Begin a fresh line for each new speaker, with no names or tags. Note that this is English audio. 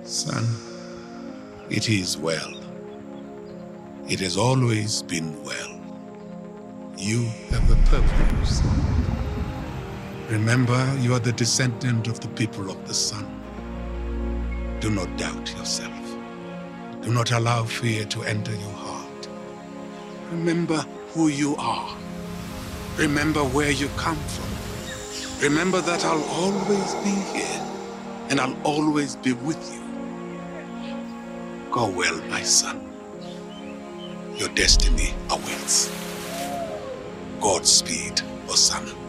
Son, it is well. It has always been well. You have a purpose. Remember, you are the descendant of the people of the sun. Do not doubt yourself. Do not allow fear to enter your heart. Remember who you are. Remember where you come from. Remember that I'll always be here, and I'll always be with you. Go well, my son. Your destiny awaits. Godspeed, Osana.